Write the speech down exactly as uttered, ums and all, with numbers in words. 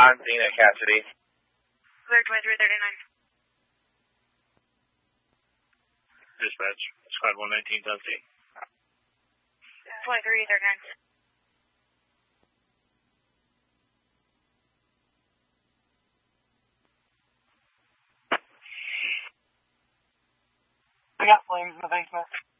On scene at Cassidy. Clear twenty-three thirty-nine. Dispatch, Squad one nineteen on scene. twenty-three thirty-nine. We got flames in the basement.